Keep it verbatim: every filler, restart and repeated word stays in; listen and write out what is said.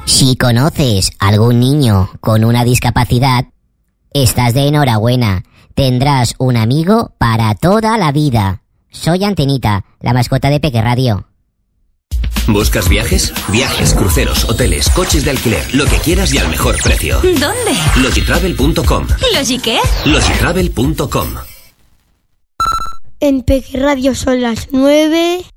Si conoces algún niño con una discapacidad, estás de enhorabuena. Tendrás un amigo para toda la vida. Soy Antenita, la mascota de Peque Radio. ¿Buscas viajes? Viajes, cruceros, hoteles, coches de alquiler, lo que quieras y al mejor precio. ¿Dónde? Logitravel punto com. ¿Logi qué? Logitravel punto com. En Peque Radio son las nueve.